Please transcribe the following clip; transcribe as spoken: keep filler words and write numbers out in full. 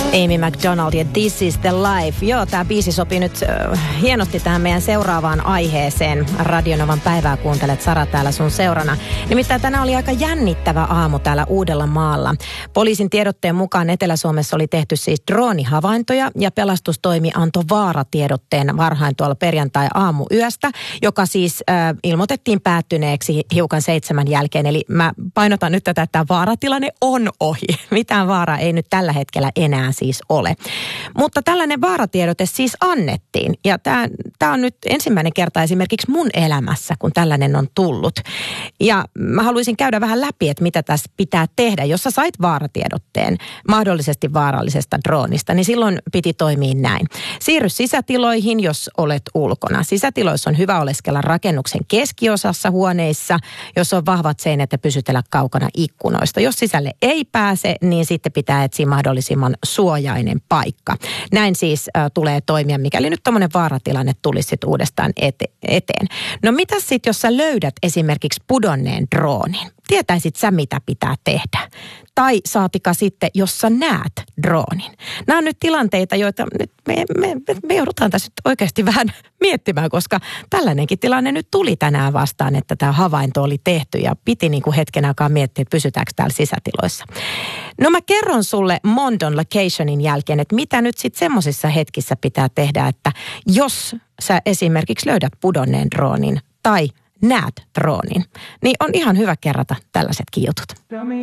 Amy McDonald ja This is the Life. Joo, tämä biisi sopii nyt äh, hienosti tähän meidän seuraavaan aiheeseen. Radionovan päivää kuuntelet, Sara täällä sun seurana. Nimittäin tänään oli aika jännittävä aamu täällä Uudellamaalla. Poliisin tiedotteen mukaan Etelä-Suomessa oli tehty siis droonihavaintoja ja pelastustoimi antoi vaaratiedotteen varhain tuolla perjantai-aamuyöstä, joka siis äh, ilmoitettiin päättyneeksi hiukan seitsemän jälkeen. Eli mä painotan nyt tätä, että tämä vaaratilanne on ohi. Mitään vaaraa ei nyt tällä hetkellä enää siis ole. Mutta tällainen vaaratiedote siis annettiin. Ja tämä, tämä on nyt ensimmäinen kerta esimerkiksi mun elämässä, kun tällainen on tullut. Ja mä haluaisin käydä vähän läpi, että mitä tässä pitää tehdä. Jos sä sait vaaratiedotteen mahdollisesti vaarallisesta droonista, niin silloin piti toimia näin. Siirry sisätiloihin, jos olet ulkona. Sisätiloissa on hyvä oleskella rakennuksen keskiosassa huoneissa, jos on vahvat seinät ja pysytellä kaukana ikkunoista. Jos sisälle ei pääse, niin sitten pitää etsiä mahdollisimman suojainen paikka. Näin siis äh, tulee toimia, mikäli nyt tommoinen vaaratilanne tulisi sit uudestaan ete- eteen. No mitä sitten, jos sä löydät esimerkiksi pudonneen droonin? Tietäisit sä, mitä pitää tehdä? Tai saatika sitten, jos sä näet droonin. Nämä on nyt tilanteita, joita nyt me, me, me, me joudutaan tässä nyt oikeasti vähän miettimään, koska tällainenkin tilanne nyt tuli tänään vastaan, että tämä havainto oli tehty ja piti niin kuin hetken aikaa miettiä, että pysytäänkö täällä sisätiloissa. No mä kerron sulle Mondon locationin jälkeen, että mitä nyt sitten semmoisissa hetkissä pitää tehdä, että jos sä esimerkiksi löydät pudonneen droonin tai näet droonin, niin on ihan hyvä kerrata tällaisetkin jutut.